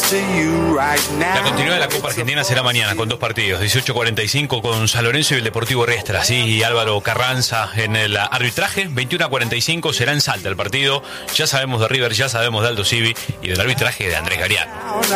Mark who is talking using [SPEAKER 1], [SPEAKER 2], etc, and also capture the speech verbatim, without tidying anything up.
[SPEAKER 1] La continuidad de la Copa Argentina será mañana con dos partidos, dieciocho cuarenta y cinco con San Lorenzo y el Deportivo Riestra, sí, y Álvaro Carranza en el arbitraje, veintiuno a cuarenta y cinco será en Salta el partido, ya sabemos de River, ya sabemos de Aldo Civi y del arbitraje de Andrés Gariano.